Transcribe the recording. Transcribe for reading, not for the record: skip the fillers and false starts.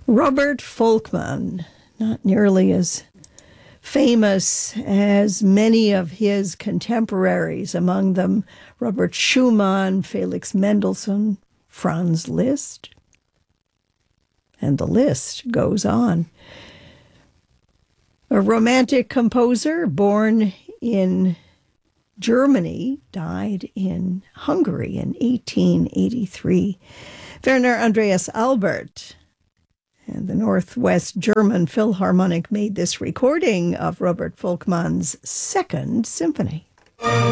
Robert Folkman, not nearly as famous as many of his contemporaries, among them Robert Schumann, Felix Mendelssohn, Franz Liszt, and the list goes on. A romantic composer born in Germany, died in Hungary in 1883. Werner Andreas Albert and the Northwest German Philharmonic made this recording of Robert Folkman's Second Symphony.